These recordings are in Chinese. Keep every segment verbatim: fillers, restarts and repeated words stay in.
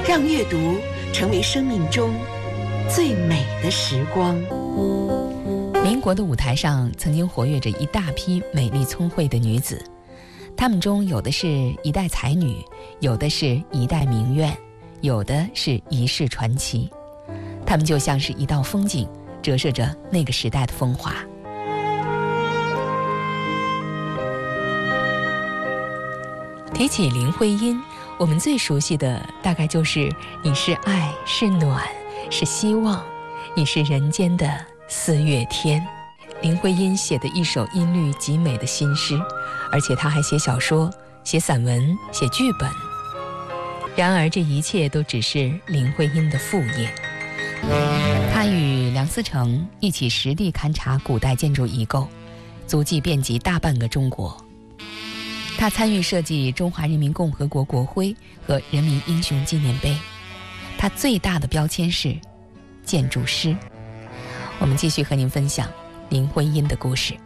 让阅读成为生命中最美的时光。 民国的舞台上曾经活跃着一大批美丽聪慧的女子，她们中有的是一代才女，有的是一代名媛，有的是一世传奇。她们就像是一道风景，折射着那个时代的风华。提起林徽因，我们最熟悉的大概就是你是爱，是暖，是希望，你是人间的四月天。林徽因写的一首音律极美的新诗，而且她还写小说、写散文、写剧本。然而这一切都只是林徽因的副业。她与梁思成一起实地勘察古代建筑遗构，足迹遍及大半个中国。他参与设计中华人民共和国国徽和人民英雄纪念碑。他最大的标签是建筑师。我们继续和您分享林徽因的故事。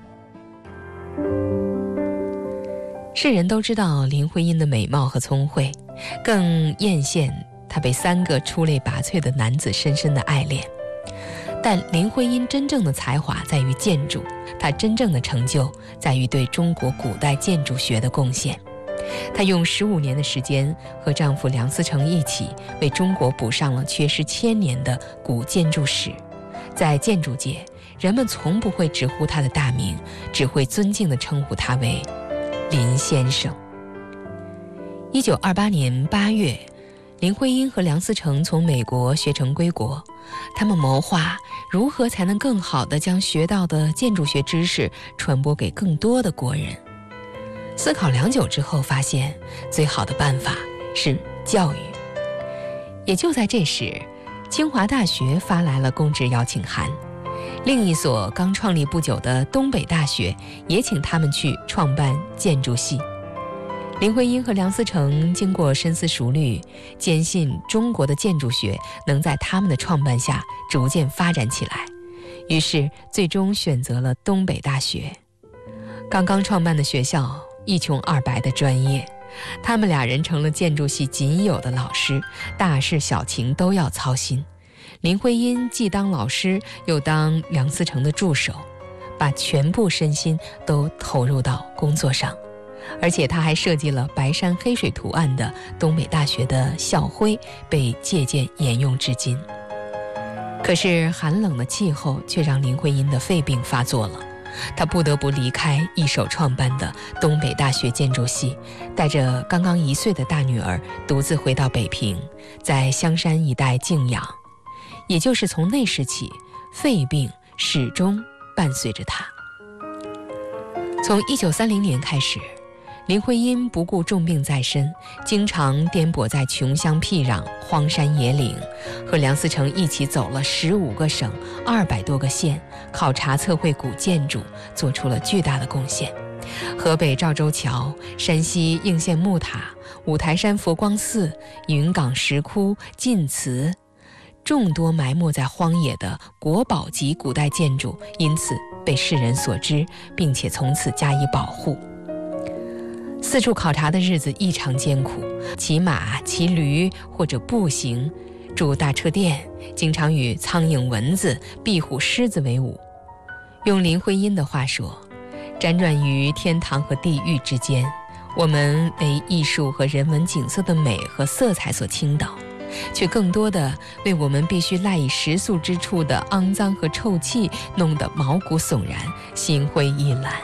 世人都知道林徽因的美貌和聪慧，更艳羡她被三个出类拔萃的男子深深的爱恋。但林徽因真正的才华在于建筑，她真正的成就在于对中国古代建筑学的贡献。她用十五年的时间和丈夫梁思成一起为中国补上了缺失千年的古建筑史。在建筑界，人们从不会直呼她的大名，只会尊敬地称呼她为林先生。一九二八年八月，林徽因和梁思成从美国学成归国，他们谋划如何才能更好地将学到的建筑学知识传播给更多的国人。思考良久之后，发现最好的办法是教育。也就在这时，清华大学发来了公职邀请函，另一所刚创立不久的东北大学也请他们去创办建筑系。林徽因和梁思成经过深思熟虑，坚信中国的建筑学能在他们的创办下逐渐发展起来，于是最终选择了东北大学。刚刚创办的学校一穷二白的专业，他们俩人成了建筑系仅有的老师，大事小情都要操心。林徽因既当老师，又当梁思成的助手，把全部身心都投入到工作上。而且他还设计了白山黑水图案的东北大学的校徽，被借鉴沿用至今。可是寒冷的气候却让林徽因的肺病发作了，她不得不离开一手创办的东北大学建筑系，带着刚刚一岁的大女儿独自回到北平，在香山一带静养。也就是从那时起，肺病始终伴随着她。从一九三零年开始，林徽因不顾重病在身，经常颠簸在穷乡僻壤、荒山野岭，和梁思成一起走了十五个省、二百多个县，考察测绘古建筑，做出了巨大的贡献。河北赵州桥、山西应县木塔、五台山佛光寺、云冈石窟、晋祠，众多埋没在荒野的国宝级古代建筑，因此被世人所知，并且从此加以保护。四处考察的日子异常艰苦，骑马、骑驴或者步行，住大车店，经常与苍蝇、蚊子、壁虎、狮子为伍。用林徽因的话说，辗转于天堂和地狱之间，我们为艺术和人文景色的美和色彩所倾倒，却更多的为我们必须赖以食宿之处的肮脏和臭气弄得毛骨悚然，心灰意懒。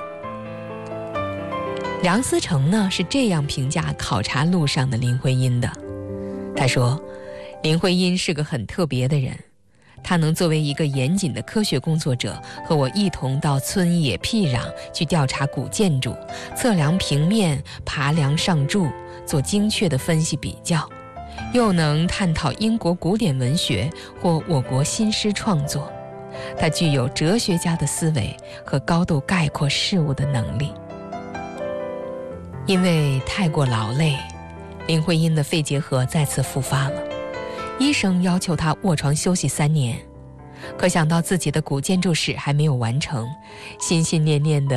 梁思成呢，是这样评价考察路上的林徽因的。他说，林徽因是个很特别的人，她能作为一个严谨的科学工作者，和我一同到村野僻壤去调查古建筑，测量平面，爬梁上柱，做精确的分析比较，又能探讨英国古典文学或我国新诗创作。她具有哲学家的思维和高度概括事物的能力。因为太过劳累，林徽因的肺结核再次复发了，医生要求她卧床休息三年。可想到自己的古建筑史还没有完成，心心念念的